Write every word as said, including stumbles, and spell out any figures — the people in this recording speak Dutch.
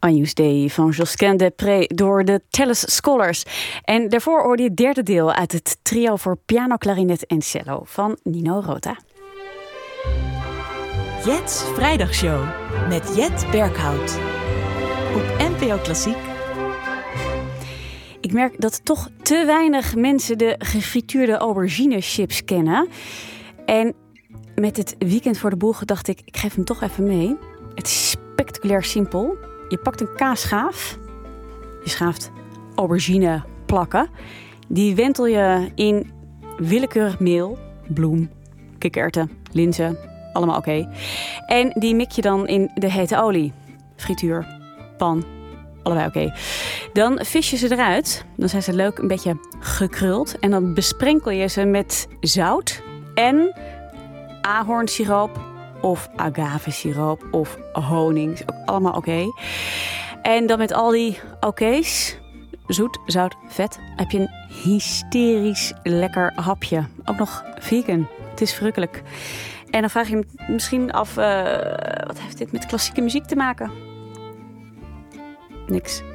Agnus Dei van Josquin des Prez door de Tellus Scholars. En daarvoor hoorde je het derde deel uit het trio voor piano, klarinet en cello van Nino Rota. Jet's Vrijdagshow met Jet Berghout op N P O Klassiek. Ik merk dat toch te weinig mensen de gefrituurde aubergine chips kennen. En met het weekend voor de boeg dacht ik, ik geef hem toch even mee. Het is spectaculair simpel. Je pakt een kaasschaaf. Je schaaft aubergine plakken. Die wentel je in willekeurig meel, bloem, kikkererwten, linzen, allemaal oké. Okay. En die mik je dan in de hete olie. Frituur, pan, allebei oké. Okay. Dan vis je ze eruit. Dan zijn ze leuk een beetje gekruld. En dan besprenkel je ze met zout en ahornsiroop of agavesiroop of honing. Is ook allemaal oké. Okay. En dan met al die oké's, zoet, zout, vet, heb je een hysterisch lekker hapje. Ook nog vegan. Het is verrukkelijk. En dan vraag je je misschien af, uh, wat heeft dit met klassieke muziek te maken? Niks.